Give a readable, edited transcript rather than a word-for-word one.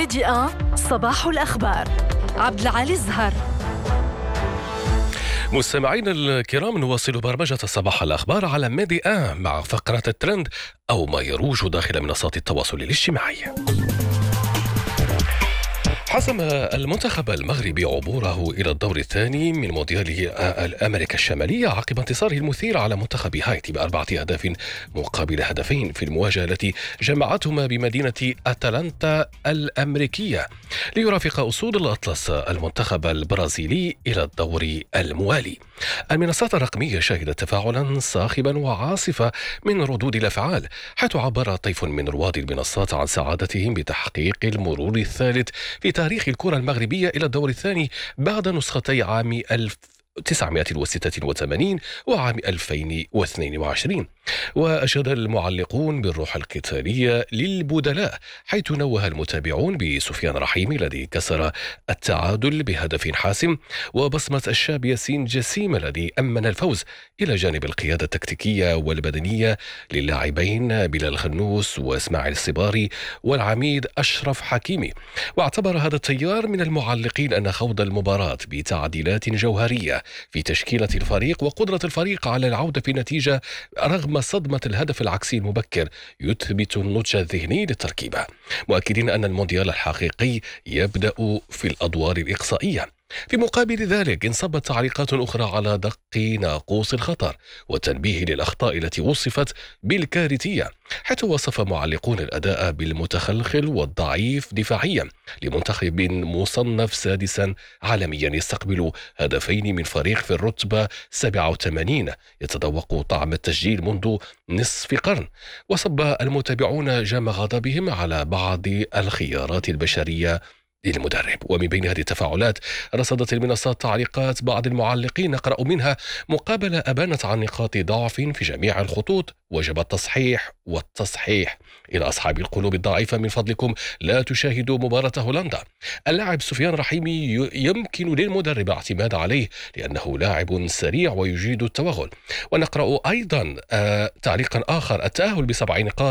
الميديا صباح الأخبار. عبد العالي الزهر. مستمعينا الكرام، نواصل برمجة صباح الأخبار على ميديا مع فقرة الترند أو ما يروج داخل منصات التواصل الاجتماعي. حسم المنتخب المغربي عبوره إلى الدور الثاني من مونديال أمريكا الشمالية عقب انتصاره المثير على منتخب هايتي ب4 أهداف مقابل هدفين في المواجهة التي جمعتهما بمدينة أتلانتا الأمريكية ليرافق أسود الأطلس المنتخب البرازيلي إلى الدور الموالي. المنصات الرقمية شهدت تفاعلا صاخبا وعاصفة من ردود الأفعال، حيث عبر طيف من رواد المنصات عن سعادتهم بتحقيق المرور الثالث في تاريخ الكرة المغربية إلى الدور الثاني بعد نسختي عام 1986 وعام 2022. وأشاد المعلقون بالروح القتالية للبدلاء، حيث نوه المتابعون بسفيان رحيمي الذي كسر التعادل بهدف حاسم، وبصمة الشاب ياسين جسيم الذي أمن الفوز، إلى جانب القيادة التكتيكية والبدنية للاعبين بلال خنوس وإسماعيل الصباري والعميد أشرف حكيمي. واعتبر هذا التيار من المعلقين أن خوض المباراة بتعديلات جوهرية في تشكيلة الفريق وقدرة الفريق على العودة في النتيجة رغم صدمة الهدف العكسي المبكر يثبت النضج الذهني للتركيبة، مؤكدين أن المونديال الحقيقي يبدأ في الأدوار الإقصائية. في مقابل ذلك انصبت تعليقات أخرى على دق ناقوس الخطر والتنبيه للأخطاء التي وصفت بالكارثية، حيث وصف معلقون الأداء بالمتخلخل والضعيف دفاعيا لمنتخب مصنف سادسا عالميا يستقبل هدفين من فريق في الرتبة 87 يتذوق طعم التسجيل منذ نصف قرن. وصب المتابعون جام غضبهم على بعض الخيارات البشرية للمدرب. ومن بين هذه التفاعلات رصدت المنصات تعليقات بعض المعلقين نقرأ منها: مقابلة أبانت عن نقاط ضعف في جميع الخطوط، وجب التصحيح والتصحيح. إلى أصحاب القلوب الضعيفة، من فضلكم لا تشاهدوا مباراة هولندا. اللاعب سفيان رحيمي يمكن للمدرب اعتماد عليه لأنه لاعب سريع ويجيد التوغل. ونقرأ أيضا تعليقا آخر: التأهل ب7 نقاط